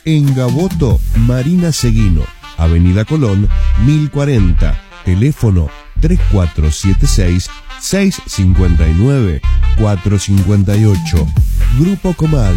En Gaboto, Marina Seguino, Avenida Colón, 1040, teléfono 3476-659-458. Grupo Comal.